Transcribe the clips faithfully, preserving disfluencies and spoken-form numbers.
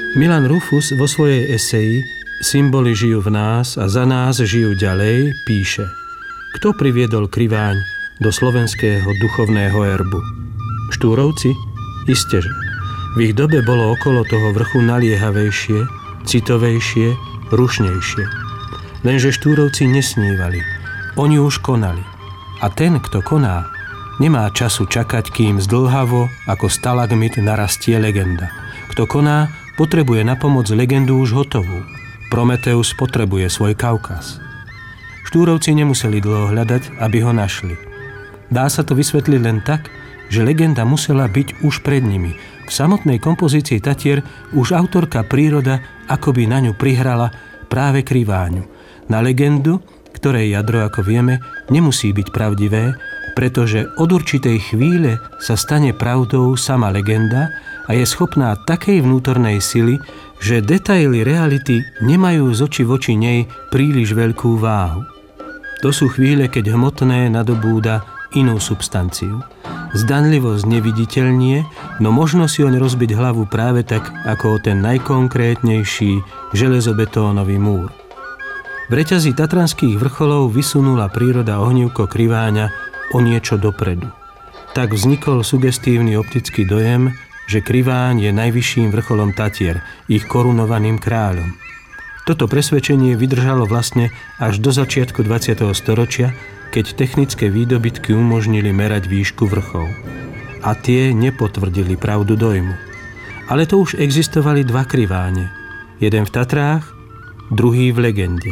Milan Rufus vo svojej eseji Symboly žijú v nás a za nás žijú ďalej píše: Kto priviedol Kriváň do slovenského duchovného erbu? Štúrovci? Isteže. V ich dobe bolo okolo toho vrchu naliehavejšie, citovejšie, rušnejšie. Lenže Štúrovci nesnívali. Oni už konali. A ten, kto koná, nemá času čakať, kým zdĺhavo ako stalagmit narastie legenda. Kto koná, potrebuje na pomoc legendu už hotovú. Prometeus potrebuje svoj Kaukaz. Štúrovci nemuseli dlho hľadať, aby ho našli. Dá sa to vysvetliť len tak, že legenda musela byť už pred nimi. V samotnej kompozícii Tatier už autorka príroda akoby na ňu prihrala práve Kriváňu. Na legendu, ktorej jadro, ako vieme, nemusí byť pravdivé, pretože od určitej chvíle sa stane pravdou sama legenda a je schopná takej vnútornej sily, že detaily reality nemajú z oči voči nej príliš veľkú váhu. To sú chvíle, keď hmotné nadobúda inú substanciu. Zdanlivo zneviditeľnie, no možno si oň rozbiť hlavu práve tak, ako o ten najkonkrétnejší železobetónový múr. V reťazí tatranských vrcholov vysunula príroda ohnívko Kriváňa o niečo dopredu. Tak vznikol sugestívny optický dojem, že Kriváň je najvyšším vrcholom Tatier, ich korunovaným kráľom. Toto presvedčenie vydržalo vlastne až do začiatku dvadsiateho storočia, keď technické výdobytky umožnili merať výšku vrchov. A tie nepotvrdili pravdu dojmu. Ale to už existovali dva Kriváne. Jeden v Tatrách, druhý v legende.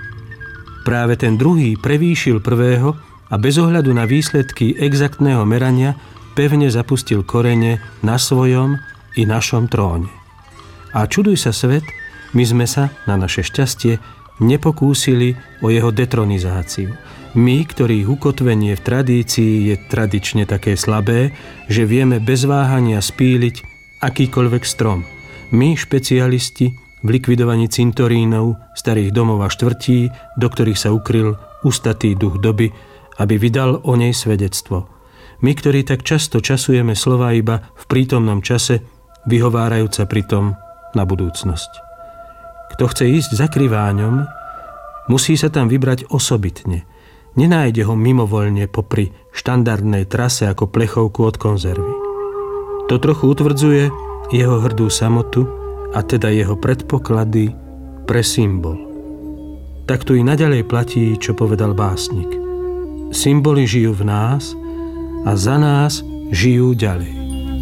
Práve ten druhý prevýšil prvého a bez ohľadu na výsledky exaktného merania pevne zapustil korene na svojom i našom tróne. A čuduj sa svet, my sme sa, na naše šťastie, nepokúsili o jeho detronizáciu. My, ktorých ukotvenie v tradícii je tradične také slabé, že vieme bez váhania spíliť akýkoľvek strom. My, špecialisti v likvidovaní cintorínov, starých domov a štvrtí, do ktorých sa ukryl ustatý duch doby, aby vydal o nej svedectvo. My, ktorí tak často časujeme slova iba v prítomnom čase, vyhovárajúca pritom na budúcnosť. Kto chce ísť za Kriváňom, musí sa tam vybrať osobitne. Nenájde ho mimovoľne popri štandardnej trase ako plechovku od konzervy. To trochu utvrdzuje jeho hrdú samotu a teda jeho predpoklady pre symbol. Tak tu i naďalej platí, čo povedal básnik. Symboly žijú v nás a za nás žijú ďalej.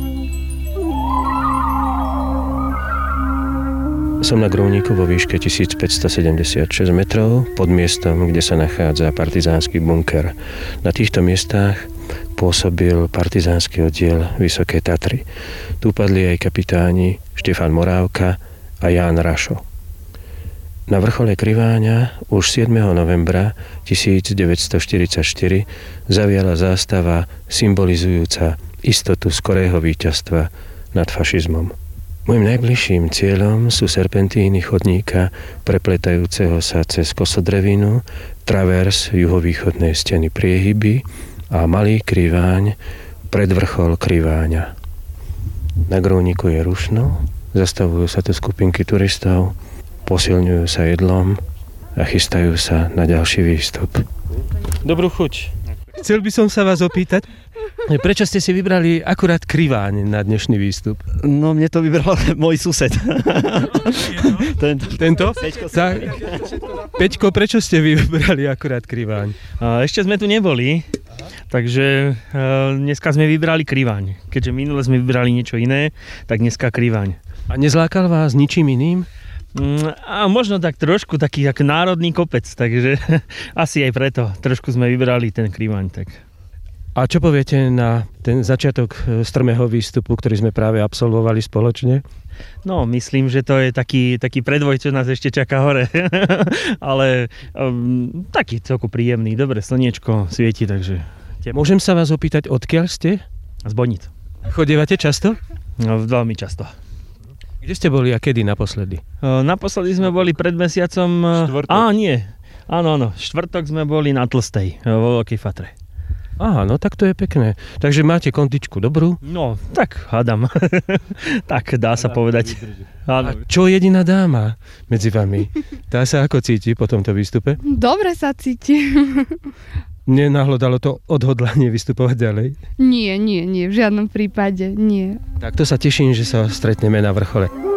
Som na Grúvniku vo výške tisícpäťstosedemdesiatšesť metrov pod miestom, kde sa nachádza partizánsky bunker. Na týchto miestach pôsobil partizánsky oddiel Vysoké Tatry. Tu padli aj kapitáni Štefan Morávka a Ján Rašo. Na vrchole Kriváňa už siedmeho novembra tisícdeväťstoštyridsaťštyri zaviala zástava symbolizujúca istotu skorého víťazstva nad fašizmom. Mojím najbližším cieľom sú serpentíny chodníka prepletajúceho sa cez kosodrevinu, travers juhovýchodnej steny Priehyby a malý Kriváň, predvrchol Kriváňa. Na Grúvniku je rušno, zastavujú sa tu skupinky turistov, posilňujú sa jedlom a chystajú sa na ďalší výstup. Dobrú chuť. Chcel by som sa vás opýtať, prečo ste si vybrali akurát Kriváň na dnešný výstup? No, mne to vybral môj sused. Tento? Tento? Peťko, tak, Peťko, prečo ste vybrali akurát Kriváň? Ešte sme tu neboli, takže dneska sme vybrali Kriváň. Keďže minule sme vybrali niečo iné, tak dneska Kriváň. A nezlákal vás ničím iným? A možno tak trošku taký ako národný kopec, takže asi aj preto trošku sme vybrali ten Kriváň. Tak. A čo poviete na ten začiatok strmého výstupu, ktorý sme práve absolvovali spoločne? No, myslím, že to je taký, taký predvoj, čo nás ešte čaká hore. Ale um, taký celku príjemný, dobre, slniečko svieti, takže... Teplo. Môžem sa vás opýtať, odkiaľ ste? Z Bonic. Chodievate často? No, veľmi často. Kde ste boli a kedy naposledy? Naposledy sme boli pred mesiacom... Štvrtok. Á, nie. Áno, áno. Štvrtok sme boli na Tlstej, vo Veľkej Fatre. Aha, no tak to je pekné. Takže máte kondičku dobrú? No, tak hádam. Tak dá sa povedať. A čo jediná dáma medzi vami? Tá sa ako cíti po tomto výstupe? Dobre sa cíti. Nenahlodalo to odhodlanie vystupovať ďalej? Nie, nie, nie, v žiadnom prípade nie. Tak to sa teším, že sa stretneme na vrchole.